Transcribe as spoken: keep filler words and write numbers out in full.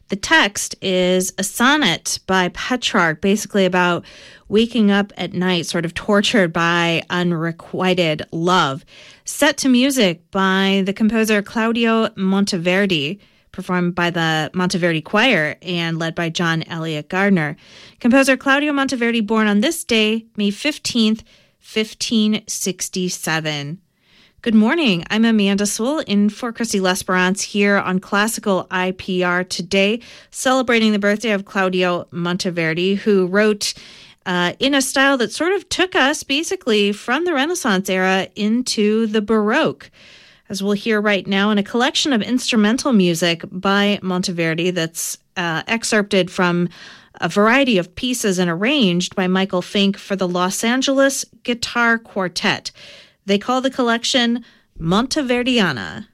The text is a sonnet by Petrarch, basically about waking up at night, sort of tortured by unrequited love, set to music by the composer Claudio Monteverdi, performed by the Monteverdi Choir and led by John Eliot Gardner. Composer Claudio Monteverdi, born on this day, May fifteenth, fifteen sixty-seven. Good morning. I'm Amanda Sewell in for Christy L'Esperance here on Classical I P R today, celebrating the birthday of Claudio Monteverdi, who wrote uh, in a style that sort of took us basically from the Renaissance era into the Baroque. As we'll hear right now in a collection of instrumental music by Monteverdi that's uh, excerpted from a variety of pieces and arranged by Michael Fink for the Los Angeles Guitar Quartet. They call the collection Monteverdiana.